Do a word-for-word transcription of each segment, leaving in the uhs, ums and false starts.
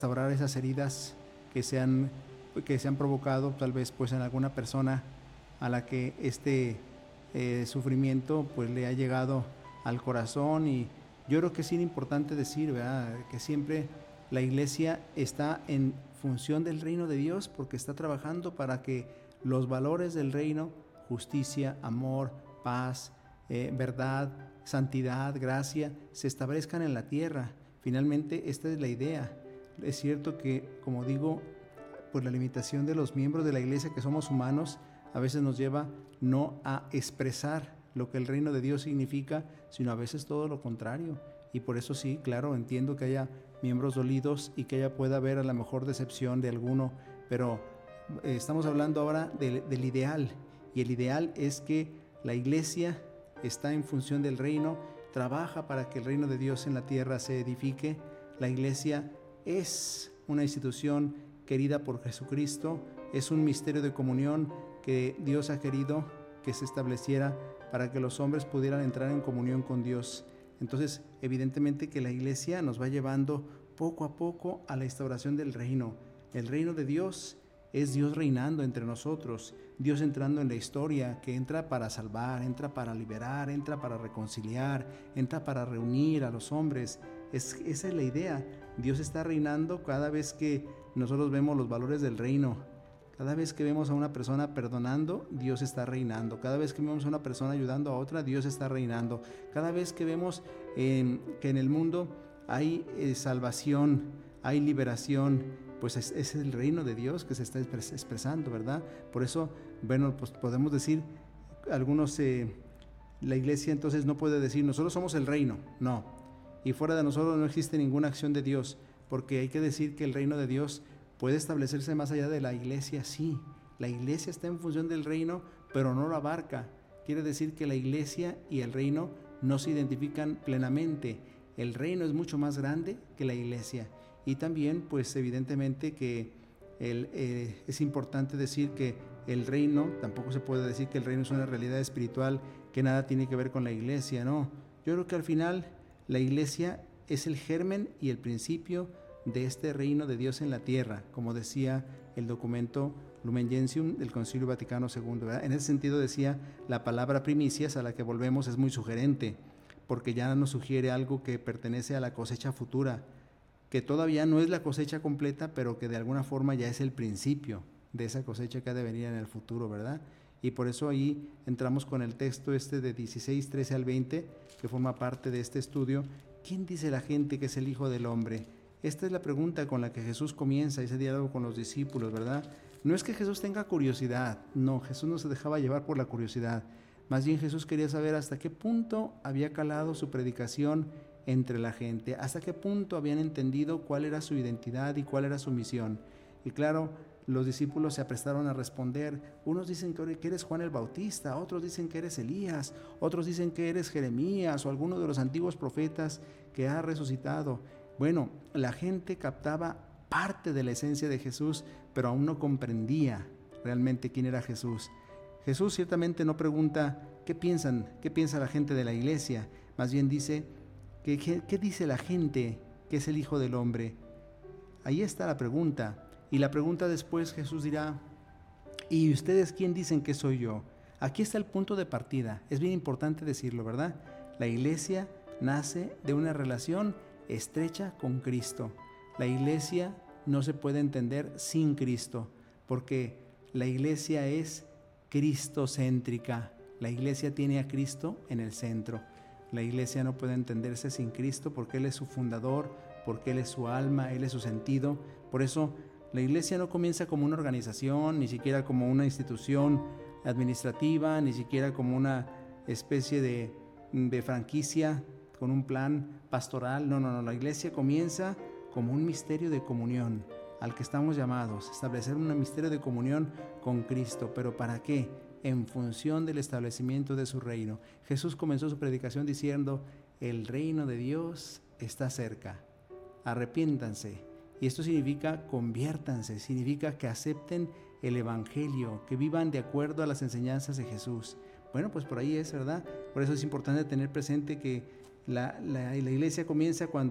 restaurar esas heridas que se han, que se han provocado tal vez pues en alguna persona a la que este eh, sufrimiento pues le ha llegado al corazón. Y yo creo que es importante decir, ¿verdad?, que siempre la iglesia está en función del reino de Dios, porque está trabajando para que los valores del reino, justicia, amor, paz, eh, verdad, santidad, gracia, se establezcan en la tierra. Finalmente esta es la idea. Es cierto que, como digo, pues la limitación de los miembros de la iglesia, que somos humanos, a veces nos lleva no a expresar lo que el reino de Dios significa, sino a veces todo lo contrario. Y por eso sí, claro, entiendo que haya miembros dolidos y que haya pueda haber a lo mejor decepción de alguno, pero eh, estamos hablando ahora del, del ideal, y el ideal es que la iglesia está en función del reino, trabaja para que el reino de Dios en la tierra se edifique. La iglesia es una institución querida por Jesucristo, es un misterio de comunión que Dios ha querido que se estableciera para que los hombres pudieran entrar en comunión con Dios. Entonces, evidentemente que la iglesia nos va llevando poco a poco a la instauración del reino. El reino de Dios es Dios reinando entre nosotros, Dios entrando en la historia, que entra para salvar, entra para liberar, entra para reconciliar, entra para reunir a los hombres. Es, esa es la idea. Dios está reinando cada vez que nosotros vemos los valores del reino. Cada vez que vemos a una persona perdonando, Dios está reinando. Cada vez que vemos a una persona ayudando a otra, Dios está reinando. Cada vez que vemos eh, que en el mundo hay eh, salvación, hay liberación, pues es, es el reino de Dios que se está expresando, ¿verdad? Por eso, bueno, pues podemos decir, algunos, eh, la iglesia entonces no puede decir, nosotros somos el reino, no. Y fuera de nosotros no existe ninguna acción de Dios, porque hay que decir que el reino de Dios puede establecerse más allá de la iglesia, sí. La iglesia está en función del reino, pero no lo abarca. Quiere decir que la iglesia y el reino no se identifican plenamente. El reino es mucho más grande que la iglesia. Y también, pues evidentemente que el, eh, es importante decir que el reino, tampoco se puede decir que el reino es una realidad espiritual que nada tiene que ver con la iglesia, no. Yo creo que al final la iglesia es el germen y el principio de este reino de Dios en la tierra, como decía el documento Lumen Gentium del Concilio Vaticano segundo, ¿verdad? En ese sentido decía, la palabra primicias, a la que volvemos, es muy sugerente, porque ya nos sugiere algo que pertenece a la cosecha futura, que todavía no es la cosecha completa, pero que de alguna forma ya es el principio de esa cosecha que ha de venir en el futuro, ¿verdad? Y por eso ahí entramos con el texto este de dieciséis, trece al veinte, que forma parte de este estudio. ¿Quién dice la gente que es el Hijo del Hombre? Esta es la pregunta con la que Jesús comienza ese diálogo con los discípulos, ¿verdad? No es que Jesús tenga curiosidad, no, Jesús no se dejaba llevar por la curiosidad. Más bien Jesús quería saber hasta qué punto había calado su predicación entre la gente, hasta qué punto habían entendido cuál era su identidad y cuál era su misión. Y claro, los discípulos se aprestaron a responder. Unos dicen que eres Juan el Bautista, otros dicen que eres Elías, otros dicen que eres Jeremías o alguno de los antiguos profetas que ha resucitado. Bueno, la gente captaba parte de la esencia de Jesús, pero aún no comprendía realmente quién era Jesús. Jesús ciertamente no pregunta qué piensan, qué piensa la gente de la iglesia, más bien dice, ¿qué, qué, qué dice la gente que es el Hijo del Hombre? Ahí está la pregunta. Y la pregunta después Jesús dirá, ¿y ustedes quién dicen que soy yo? Aquí está el punto de partida. Es bien importante decirlo, ¿verdad? La iglesia nace de una relación estrecha con Cristo. La iglesia no se puede entender sin Cristo, porque la iglesia es cristocéntrica. La iglesia tiene a Cristo en el centro. La iglesia no puede entenderse sin Cristo porque Él es su fundador, porque Él es su alma, Él es su sentido. Por eso la iglesia no comienza como una organización, ni siquiera como una institución administrativa, ni siquiera como una especie de, de franquicia con un plan pastoral. No, no, no. La iglesia comienza como un misterio de comunión al que estamos llamados, establecer un misterio de comunión con Cristo. ¿Pero para qué? En función del establecimiento de su reino. Jesús comenzó su predicación diciendo, el reino de Dios está cerca, arrepiéntanse. Y esto significa conviértanse, significa que acepten el evangelio, que vivan de acuerdo a las enseñanzas de Jesús. Bueno, pues por ahí es, ¿verdad? Por eso es importante tener presente que la, la, la iglesia comienza cuando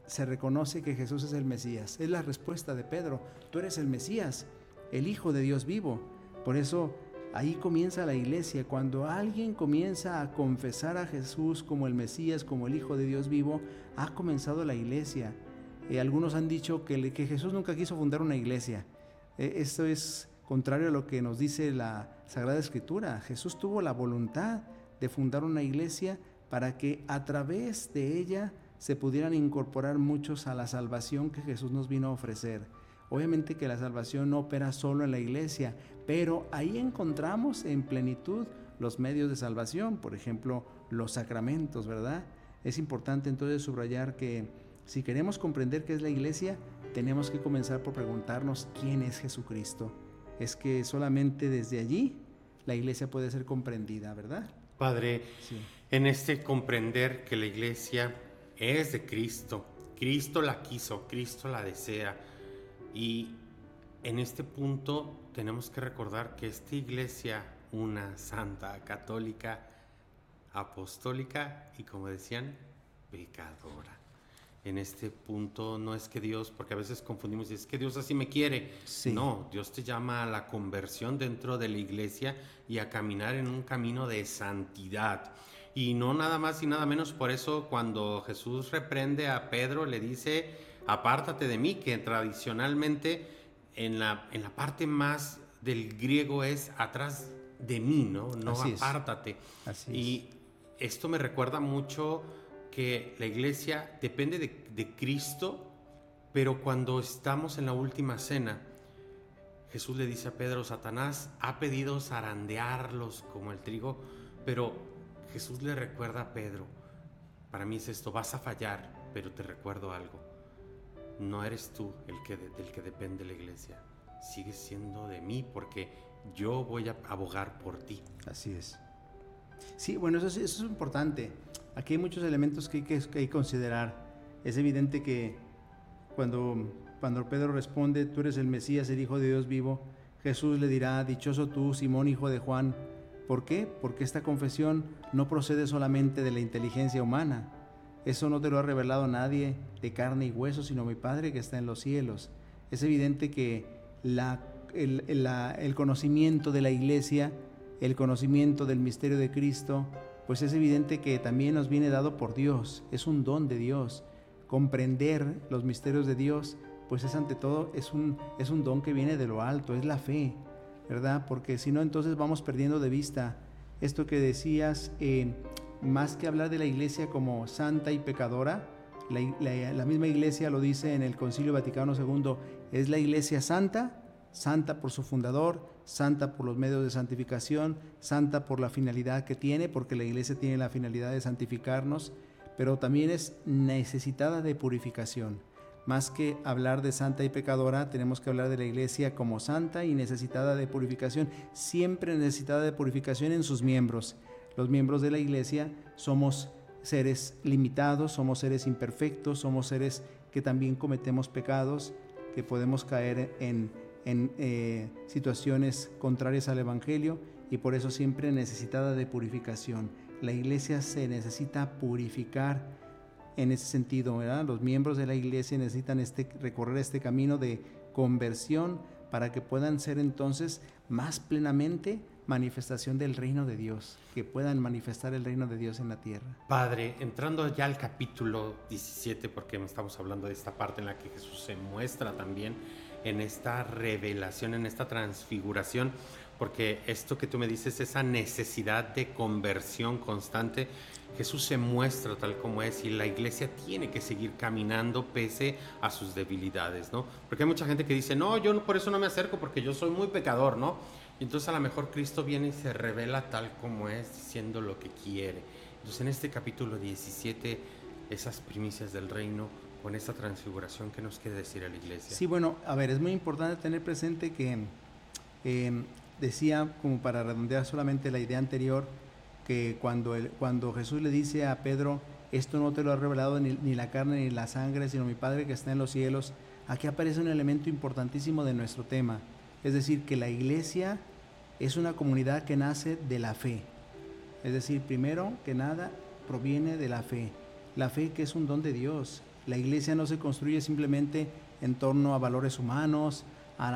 se reconoce que Jesús es el Mesías. Es la respuesta de Pedro: tú eres el Mesías, el Hijo de Dios vivo. Por eso ahí comienza la iglesia. Cuando alguien comienza a confesar a Jesús como el Mesías, como el Hijo de Dios vivo, ha comenzado la iglesia. Eh, algunos han dicho que, que Jesús nunca quiso fundar una iglesia. Eh, esto es contrario a lo que nos dice la Sagrada Escritura. Jesús tuvo la voluntad de fundar una iglesia para que a través de ella se pudieran incorporar muchos a la salvación que Jesús nos vino a ofrecer. Obviamente que la salvación no opera solo en la iglesia, pero ahí encontramos en plenitud los medios de salvación, por ejemplo, los sacramentos, ¿verdad? Es importante entonces subrayar que si queremos comprender qué es la iglesia, tenemos que comenzar por preguntarnos quién es Jesucristo. Es que solamente desde allí la iglesia puede ser comprendida, ¿verdad? Padre, Sí. En este comprender que la iglesia es de Cristo, Cristo la quiso, Cristo la desea, y en este punto tenemos que recordar que esta iglesia, una santa, católica, apostólica y, como decían, pecadora. En este punto no es que Dios, porque a veces confundimos, es que Dios así me quiere. Sí. No, Dios te llama a la conversión dentro de la iglesia y a caminar en un camino de santidad. Y no nada más y nada menos, por eso cuando Jesús reprende a Pedro, le dice: apártate de mí, que tradicionalmente en la, en la parte más del griego es atrás de mí, ¿no? No Así es. apártate. Así y es. esto me recuerda mucho que la iglesia depende de, de Cristo, pero cuando estamos en la última cena, Jesús le dice a Pedro: Satanás ha pedido zarandearlos como el trigo, pero Jesús le recuerda a Pedro: para mí es esto, vas a fallar, pero te recuerdo algo, no eres tú el que de, del que depende la iglesia, sigues siendo de mí, porque yo voy a abogar por ti. Así es. Sí, bueno, eso es, eso es importante. Aquí hay muchos elementos que hay que, que hay que considerar. Es evidente que cuando, cuando Pedro responde: tú eres el Mesías, el Hijo de Dios vivo, Jesús le dirá: dichoso tú, Simón, hijo de Juan. ¿Por qué? Porque esta confesión no procede solamente de la inteligencia humana. Eso no te lo ha revelado nadie de carne y hueso, sino mi Padre que está en los cielos. Es evidente que la, el, la, el conocimiento de la iglesia, el conocimiento del misterio de Cristo, pues es evidente que también nos viene dado por Dios. Es un don de Dios. Comprender los misterios de Dios, pues es ante todo, es un, es un don que viene de lo alto, es la fe, ¿verdad? Porque si no, entonces vamos perdiendo de vista esto que decías, eh, más que hablar de la iglesia como santa y pecadora, la, la, la misma iglesia lo dice en el Concilio Vaticano segundo, es la iglesia santa, santa por su fundador, santa por los medios de santificación, santa por la finalidad que tiene, porque la iglesia tiene la finalidad de santificarnos, pero también es necesitada de purificación. Más que hablar de santa y pecadora, tenemos que hablar de la iglesia como santa y necesitada de purificación, siempre necesitada de purificación en sus miembros. Los miembros de la iglesia somos seres limitados, somos seres imperfectos, somos seres que también cometemos pecados, que podemos caer en, en eh, situaciones contrarias al Evangelio, y por eso siempre necesitada de purificación. La iglesia se necesita purificar en ese sentido, ¿verdad? Los miembros de la iglesia necesitan este, recorrer este camino de conversión para que puedan ser entonces más plenamente manifestación del reino de Dios, que puedan manifestar el reino de Dios en la tierra. Padre, entrando ya al capítulo diecisiete, porque estamos hablando de esta parte en la que Jesús se muestra también en esta revelación, en esta transfiguración, porque esto que tú me dices, esa necesidad de conversión constante, Jesús se muestra tal como es y la iglesia tiene que seguir caminando pese a sus debilidades, ¿no? Porque hay mucha gente que dice: no, yo por eso no me acerco porque yo soy muy pecador, ¿no? Y entonces a lo mejor Cristo viene y se revela tal como es, diciendo lo que quiere. Entonces en este capítulo diecisiete, esas primicias del reino, con esta transfiguración, ¿qué nos quiere decir a la iglesia? Sí, bueno, a ver, es muy importante tener presente que eh, decía, como para redondear solamente la idea anterior, que cuando, el, cuando Jesús le dice a Pedro: esto no te lo ha revelado ni, ni la carne ni la sangre, sino mi Padre que está en los cielos, aquí aparece un elemento importantísimo de nuestro tema. Es decir, que la iglesia es una comunidad que nace de la fe. Es decir, primero que nada, proviene de la fe. La fe, que es un don de Dios. La iglesia no se construye simplemente en torno a valores humanos,